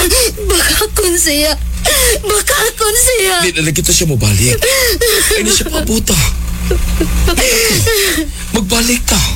Bakakon siya. Bakakon siya. Di na kita siya mabalik. Ay na siya pabuta. Magbalik ta.